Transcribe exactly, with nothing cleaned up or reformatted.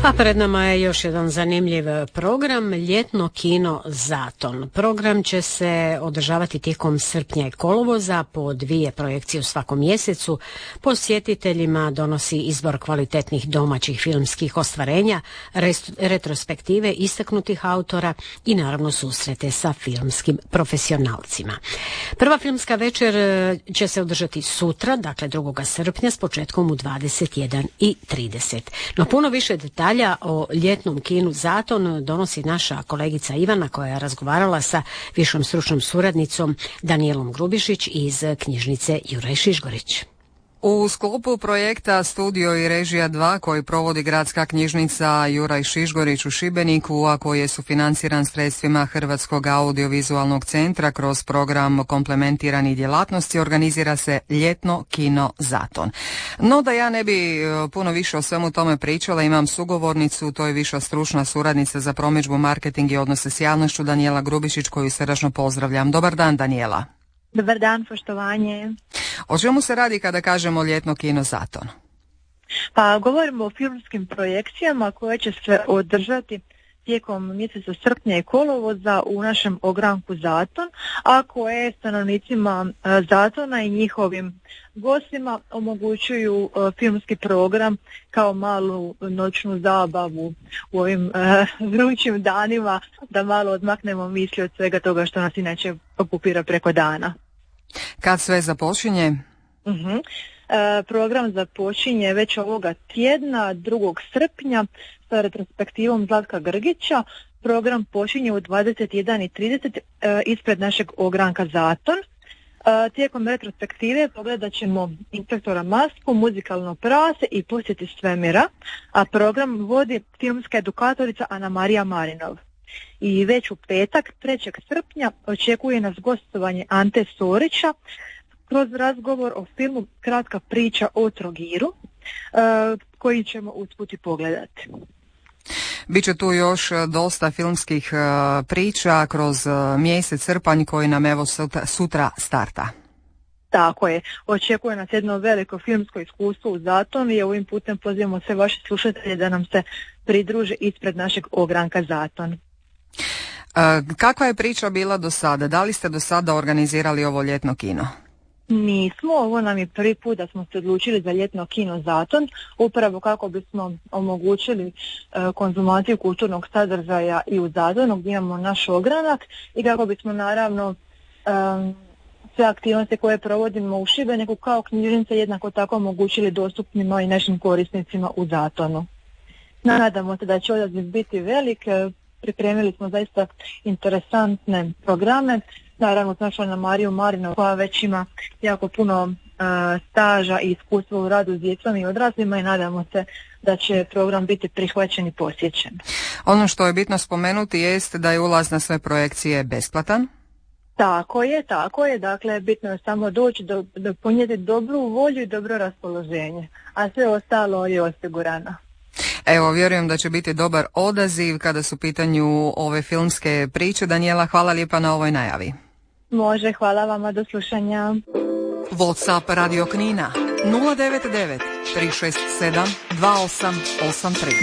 A pred nama je još jedan zanimljiv program, Ljetno kino Zaton. Program će se održavati tijekom srpnja i kolovoza po dvije projekcije u svakom mjesecu. Posjetiteljima donosi izbor kvalitetnih domaćih filmskih ostvarenja, retrospektive istaknutih autora i naravno susrete sa filmskim profesionalcima. Prva filmska večer će se održati sutra, dakle drugog srpnja s početkom u dvadeset jedan i trideset. No puno više detalja o ljetnom kinu Zaton donosi naša kolegica Ivana, koja je razgovarala sa višom stručnom suradnicom Danijelom Grubišić iz knjižnice Juraj Šišgorić. U sklopu projekta Studio i režija dva koji provodi Gradska knjižnica Juraj Šišgorić u Šibeniku, a koji je sufinanciran sredstvima Hrvatskog audiovizualnog centra kroz program komplementiranih djelatnosti, organizira se Ljetno kino Zaton. No da ja ne bi puno više o svemu tome pričala, imam sugovornicu, to je viša stručna suradnica za promidžbu, marketing i odnose s javnošću Danijela Grubišić, koju srdačno pozdravljam. Dobar dan, Danijela. Dobar dan, poštovanje. O čemu se radi kada kažemo Ljetno kino Zaton? Pa govorimo o filmskim projekcijama koje će se održati tijekom mjeseca srpnja i kolovoza u našem ogranku Zaton, a koje stanovnicima Zatona i njihovim gostima omogućuju filmski program kao malu noćnu zabavu u ovim vrućim danima, da malo odmaknemo misli od svega toga što nas inače okupira preko dana. Kad sve započinje? Uh-huh. E, program započinje već ovoga tjedna, drugog srpnja, sa retrospektivom Zlatka Grgića. Program počinje u dvadeset jedan i trideset e, ispred našeg ogranka Zaton. E, tijekom retrospektive pogledat ćemo Inspektora Masku, Muzikalno prase i Posjeti svemira, a program vodi filmska edukatorica Ana Marija Marinov. I već u petak, trećeg srpnja, očekuje nas gostovanje Ante Sorića kroz razgovor o filmu Kratka priča o Trogiru, uh, koji ćemo usput pogledati. Biće tu još dosta filmskih uh, priča kroz uh, mjesec srpanj koji nam evo sutra, sutra starta. Tako je. Očekuje nas jedno veliko filmsko iskustvo u Zatonu i ovim putem pozivamo sve vaše slušatelje da nam se pridruže ispred našeg ogranka Zaton. Kakva je priča bila do sada? Da li ste do sada organizirali ovo ljetno kino? Nismo, ovo nam je prvi put da smo se odlučili za ljetno kino Zaton, upravo kako bismo omogućili uh, konzumaciju kulturnog sadržaja i u Zatonu gdje imamo naš ogranak i kako bismo naravno um, sve aktivnosti koje provodimo u Šibeniku kao knjižnica jednako tako omogućili dostupnima i našim korisnicima u Zatonu. Nadamo se da će odaziv biti velik. Pripremili smo zaista interesantne programe, naravno znači na Mariju Marinu koja već ima jako puno uh, staža i iskustva u radu s djecom i odraslima i nadamo se da će program biti prihvaćen i posjećen. Ono što je bitno spomenuti jest da je ulaz na sve projekcije besplatan. Tako je, tako je, dakle bitno je samo doći do, do ponijeti dobru volju i dobro raspoloženje, a sve ostalo je osigurano. Evo, vjerujem da će biti dobar odaziv kada su u pitanju ove filmske priče. Danijela, hvala lijepa na ovoj najavi. Može, hvala vama, do slušanja. WhatsApp Radio Knina nula devet devet tri šest sedam dva osam osam tri.